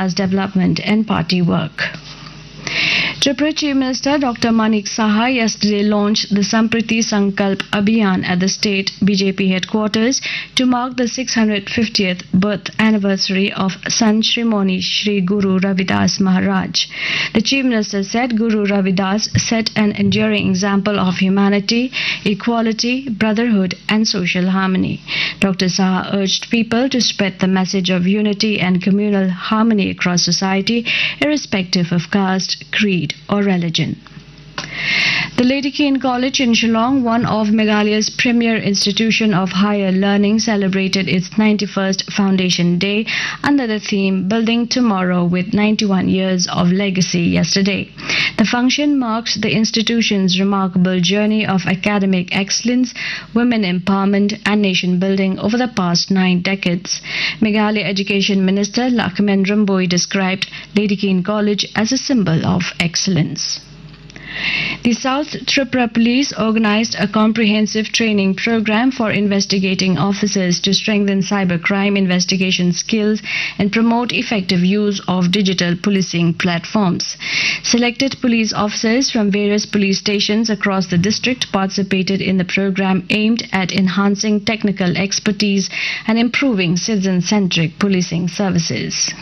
as development and party work. Tripura Chief Minister Dr. Manik Saha yesterday launched the Sampriti Sankalp Abhiyan at the state BJP headquarters to mark the 650th birth anniversary of Sant Shrimoni Shri Guru Ravidas Maharaj. The Chief Minister said Guru Ravidas set an enduring example of humanity, equality, brotherhood and social harmony. Dr. Saha urged people to spread the message of unity and communal harmony across society, irrespective of caste, creed or religion. The Lady Keane College in Shillong, one of Meghalaya's premier institution of higher learning, celebrated its 91st Foundation Day under the theme Building Tomorrow with 91 Years of Legacy yesterday. The function marks the institution's remarkable journey of academic excellence, women empowerment and nation building over the past 9 decades. Meghalaya Education Minister Lakshman Ramboi described Lady Keane College as a symbol of excellence. The South Tripura Police organized a comprehensive training program for investigating officers to strengthen cybercrime investigation skills and promote effective use of digital policing platforms. Selected police officers from various police stations across the district participated in the program aimed at enhancing technical expertise and improving citizen-centric policing services.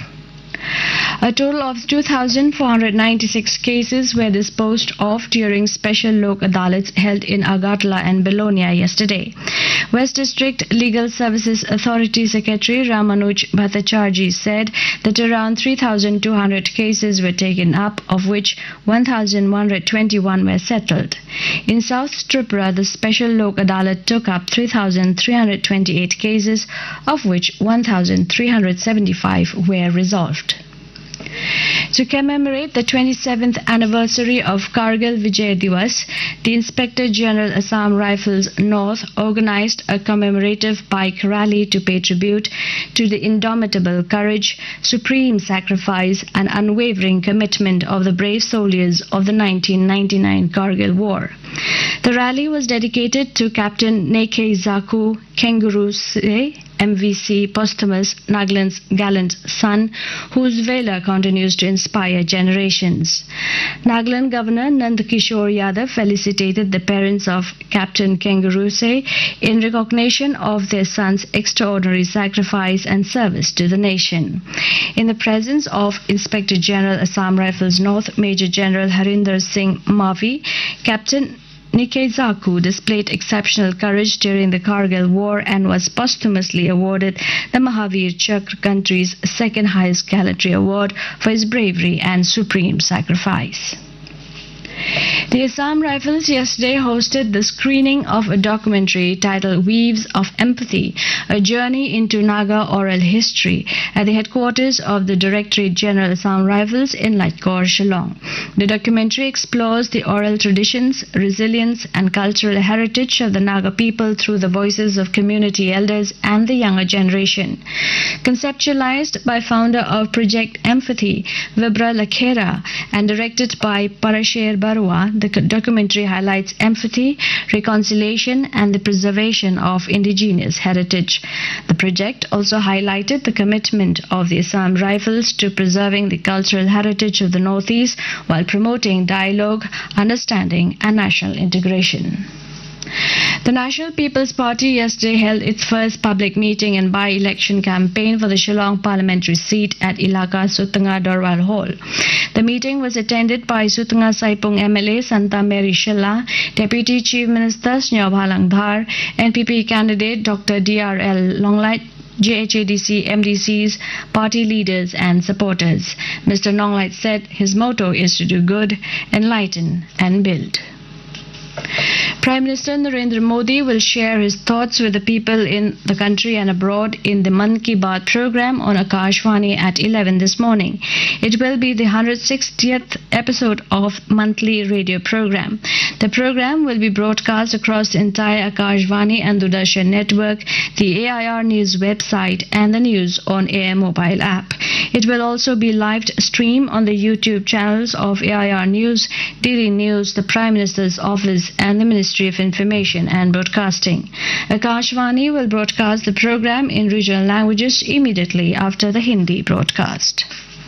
A total of 2,496 cases were disposed of during special Lok Adalats held in Agartala and Belonia yesterday. West District Legal Services Authority Secretary Ramanuj Bhattacharjee said that around 3,200 cases were taken up, of which 1,121 were settled. In South Tripura, the special Lok Adalat took up 3,328 cases, of which 1,375 were resolved. To commemorate the 27th anniversary of Kargil Vijay Diwas, the Inspector General Assam Rifles North organized a commemorative bike rally to pay tribute to the indomitable courage, supreme sacrifice and unwavering commitment of the brave soldiers of the 1999 Kargil War. The rally was dedicated to Captain Neke Zaku Kenguruse, MVC posthumous Nagaland's gallant son, whose valor continues to inspire generations. Nagaland Governor Nand Kishore Yadav felicitated the parents of Captain Kenguruse in recognition of their son's extraordinary sacrifice and service to the nation. In the presence of Inspector General Assam Rifles North Major General Harinder Singh Mavi, Captain Neke Zaku displayed exceptional courage during the Kargil War and was posthumously awarded the Mahavir Chakra, country's second highest gallantry award, for his bravery and supreme sacrifice. The Assam Rifles yesterday hosted the screening of a documentary titled Weaves of Empathy, a journey into Naga oral history at the headquarters of the Directorate General Assam Rifles in Lajkor, Shillong. The documentary explores the oral traditions, resilience and cultural heritage of the Naga people through the voices of community elders and the younger generation. Conceptualized by founder of Project Empathy, Vibra Lakhera, and directed by Parasher Barua, the documentary highlights empathy, reconciliation and the preservation of indigenous heritage. The project also highlighted the commitment of the Assam Rifles to preserving the cultural heritage of the Northeast while promoting dialogue, understanding and national integration. The National People's Party yesterday held its first public meeting and by-election campaign for the Shillong parliamentary seat at Ilaka Sutunga Dorwal Hall. The meeting was attended by Sutunga Saipung MLA Santa Mary Shilla, Deputy Chief Minister Snyob Halang Dhar, NPP candidate Dr. DRL Longlite, JHADC MDCs, party leaders and supporters. Mr. Longlite said his motto is to do good, enlighten and build. Prime Minister Narendra Modi will share his thoughts with the people in the country and abroad in the Mann Ki Baat program on Akashvani at 11 this morning. It will be the 160th episode of monthly radio program. The program will be broadcast across the entire Akashvani and Doordarshan network, the AIR News website and the News on Air mobile app. It will also be live streamed on the YouTube channels of AIR News, DD News, the Prime Minister's Office and the Ministry of Information and Broadcasting. Akashvani will broadcast the program in regional languages immediately after the Hindi broadcast.